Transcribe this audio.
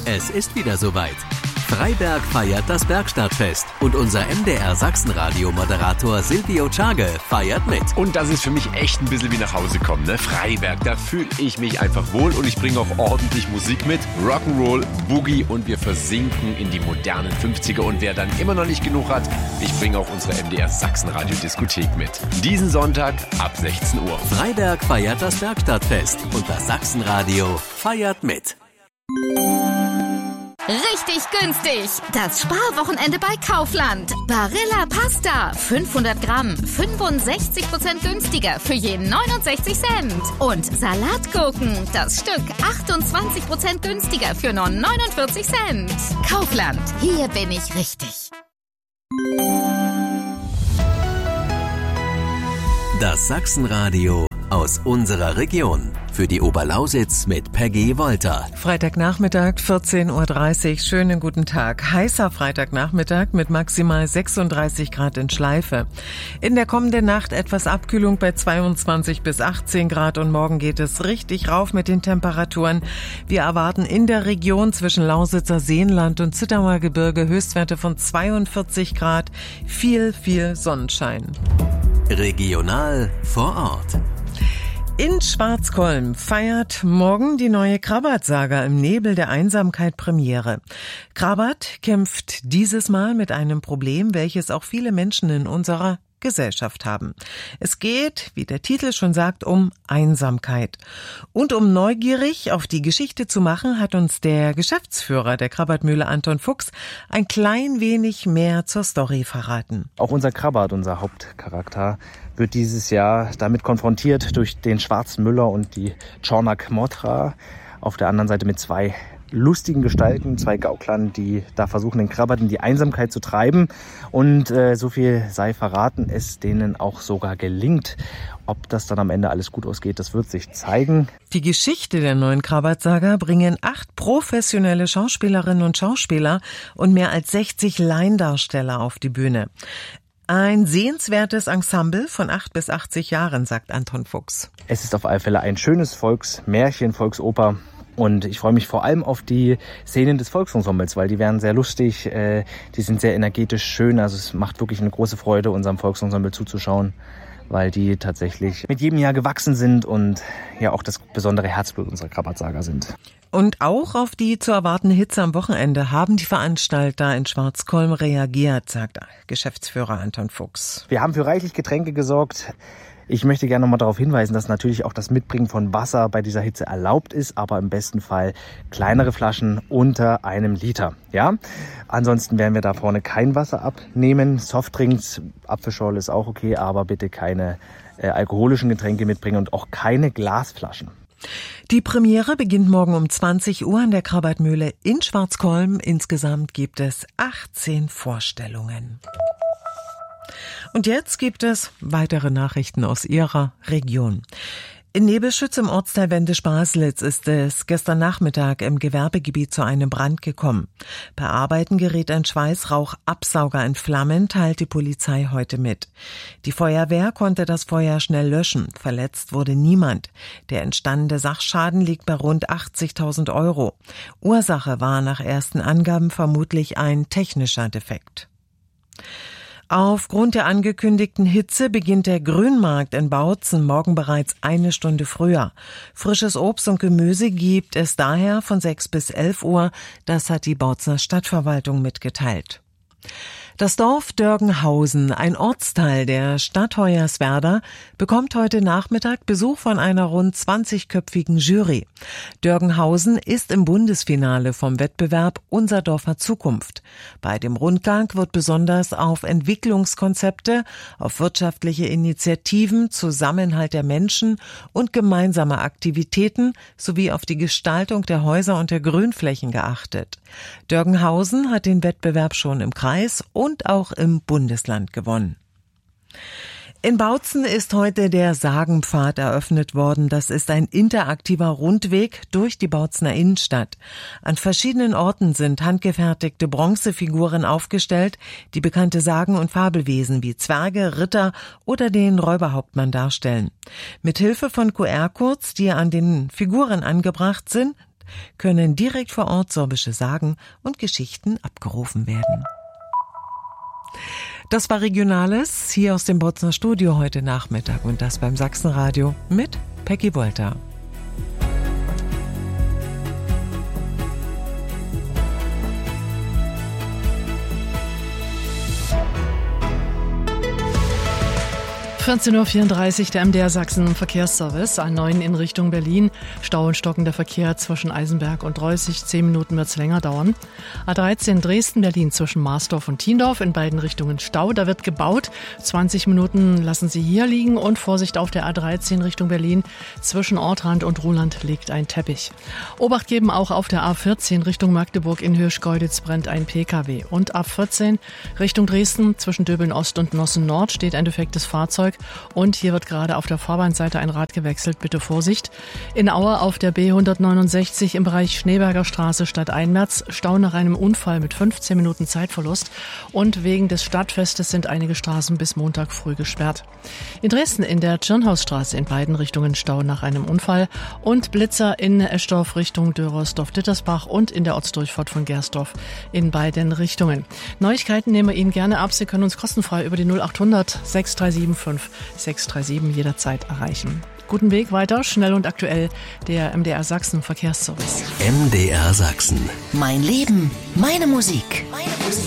Es ist wieder soweit. Freiberg feiert das Bergstadtfest und unser MDR Sachsenradio-Moderator Silvio Czage feiert mit. Und das ist für mich echt ein bisschen wie nach Hause kommen, ne? Freiberg, da fühle ich mich einfach wohl und ich bringe auch ordentlich Musik mit. Rock'n'Roll, Boogie und wir versinken in die modernen 50er. Und wer dann immer noch nicht genug hat, ich bringe auch unsere MDR Sachsenradio-Diskothek mit. Diesen Sonntag ab 16 Uhr. Freiberg feiert das Bergstadtfest und das Sachsenradio feiert mit. Richtig günstig. Das Sparwochenende bei Kaufland. Barilla Pasta. 500 Gramm. 65% günstiger für je 69 Cent. Und Salatgurken. Das Stück 28% günstiger für nur 49 Cent. Kaufland. Hier bin ich richtig. Das Sachsenradio aus unserer Region. Für die Oberlausitz mit Peggy Wolter. Freitagnachmittag, 14.30 Uhr. Schönen guten Tag. Heißer Freitagnachmittag mit maximal 36 Grad in Schleife. In der kommenden Nacht etwas Abkühlung bei 22 bis 18 Grad und morgen geht es richtig rauf mit den Temperaturen. Wir erwarten in der Region zwischen Lausitzer Seenland und Zittauer Gebirge Höchstwerte von 42 Grad. Viel Sonnenschein. Regional vor Ort. In Schwarzkolm feiert morgen die neue Krabat-Saga im Nebel der Einsamkeit Premiere. Krabat kämpft dieses Mal mit einem Problem, welches auch viele Menschen in unserer Gesellschaft haben. Es geht, wie der Titel schon sagt, um Einsamkeit. Und um neugierig auf die Geschichte zu machen, hat uns der Geschäftsführer der Krabat-Mühle Anton Fuchs ein klein wenig mehr zur Story verraten. Auch unser Krabat, unser Hauptcharakter, wird dieses Jahr damit konfrontiert durch den Schwarzen Müller und die Czornak Motra. Auf der anderen Seite mit zwei lustigen Gestalten, zwei Gauklern, die da versuchen, den Krabat in die Einsamkeit zu treiben. Und so viel sei verraten, es denen auch sogar gelingt. Ob das dann am Ende alles gut ausgeht, das wird sich zeigen. Die Geschichte der neuen Krabat-Saga bringen 8 professionelle Schauspielerinnen und Schauspieler und mehr als 60 Laiendarsteller auf die Bühne. Ein sehenswertes Ensemble von 8 bis 80 Jahren, sagt Anton Fuchs. Es ist auf alle Fälle ein schönes Volksmärchen, Volksoper. Und ich freue mich vor allem auf die Szenen des Volksensembles, weil die werden sehr lustig, die sind sehr energetisch schön. Also es macht wirklich eine große Freude, unserem Volksensemble zuzuschauen, weil die tatsächlich mit jedem Jahr gewachsen sind und ja auch das besondere Herzblut unserer Krabat-Saga sind. Und auch auf die zu erwartende Hitze am Wochenende haben die Veranstalter in Schwarzkolm reagiert, sagt Geschäftsführer Anton Fuchs. Wir haben für reichlich Getränke gesorgt. Ich möchte gerne nochmal darauf hinweisen, dass natürlich auch das Mitbringen von Wasser bei dieser Hitze erlaubt ist, aber im besten Fall kleinere Flaschen unter 1 Liter. Ja? Ansonsten werden wir da vorne kein Wasser abnehmen. Softdrinks, Apfelschorle ist auch okay, aber bitte keine alkoholischen Getränke mitbringen und auch keine Glasflaschen. Die Premiere beginnt morgen um 20 Uhr an der Krabat-Mühle in Schwarzkolm. Insgesamt gibt es 18 Vorstellungen. Und jetzt gibt es weitere Nachrichten aus Ihrer Region. In Nebelschütz im Ortsteil Wendisch-Baslitz ist es gestern Nachmittag im Gewerbegebiet zu einem Brand gekommen. Bei Arbeiten geriet ein Schweißrauchabsauger in Flammen, teilt die Polizei heute mit. Die Feuerwehr konnte das Feuer schnell löschen. Verletzt wurde niemand. Der entstandene Sachschaden liegt bei rund 80.000 €. Ursache war nach ersten Angaben vermutlich ein technischer Defekt. Aufgrund der angekündigten Hitze beginnt der Grünmarkt in Bautzen morgen bereits 1 Stunde früher. Frisches Obst und Gemüse gibt es daher von 6 bis 11 Uhr. Das hat die Bautzener Stadtverwaltung mitgeteilt. Das Dorf Dörgenhausen, ein Ortsteil der Stadt Hoyerswerda, bekommt heute Nachmittag Besuch von einer rund 20-köpfigen Jury. Dörgenhausen ist im Bundesfinale vom Wettbewerb Unser Dorf hat Zukunft. Bei dem Rundgang wird besonders auf Entwicklungskonzepte, auf wirtschaftliche Initiativen, Zusammenhalt der Menschen und gemeinsame Aktivitäten sowie auf die Gestaltung der Häuser und der Grünflächen geachtet. Dörgenhausen hat den Wettbewerb schon im Kreis und auch im Bundesland gewonnen. In Bautzen ist heute der Sagenpfad eröffnet worden. Das ist ein interaktiver Rundweg durch die Bautzener Innenstadt. An verschiedenen Orten sind handgefertigte Bronzefiguren aufgestellt, die bekannte Sagen- und Fabelwesen wie Zwerge, Ritter oder den Räuberhauptmann darstellen. Mit Hilfe von QR-Codes, die an den Figuren angebracht sind, können direkt vor Ort sorbische Sagen und Geschichten abgerufen werden. Das war Regionales hier aus dem Bautzner Studio heute Nachmittag und das beim Sachsenradio mit Peggy Wolter. (14:34 Uhr) der MDR Sachsen Verkehrsservice, A9 in Richtung Berlin. Stau und stockender Verkehr zwischen Eisenberg und Reußig. 10 Minuten wird's länger dauern. A13 Dresden-Berlin zwischen Marsdorf und Thiendorf. In beiden Richtungen Stau. Da wird gebaut. 20 Minuten lassen Sie hier liegen. Und Vorsicht auf der A13 Richtung Berlin. Zwischen Ortrand und Ruhland liegt ein Teppich. Obacht geben auch auf der A14 Richtung Magdeburg in Hirschgolditz brennt ein PKW. Und A14 Richtung Dresden zwischen Döbeln Ost und Nossen Nord steht ein defektes Fahrzeug. Und hier wird gerade auf der Fahrbahnseite ein Rad gewechselt. Bitte Vorsicht. In Aue auf der B169 im Bereich Schneeberger Straße stadteinwärts. Stau nach einem Unfall mit 15 Minuten Zeitverlust. Und wegen des Stadtfestes sind einige Straßen bis Montag früh gesperrt. In Dresden in der Tschirnhausstraße in beiden Richtungen Stau nach einem Unfall. Und Blitzer in Eschdorf Richtung Dörersdorf-Dittersbach und in der Ortsdurchfahrt von Gersdorf in beiden Richtungen. Neuigkeiten nehmen wir Ihnen gerne ab. Sie können uns kostenfrei über die 0800 6375 637 jederzeit erreichen. Guten Weg weiter, schnell und aktuell, der MDR Sachsen Verkehrsservice. MDR Sachsen. Mein Leben, meine Musik.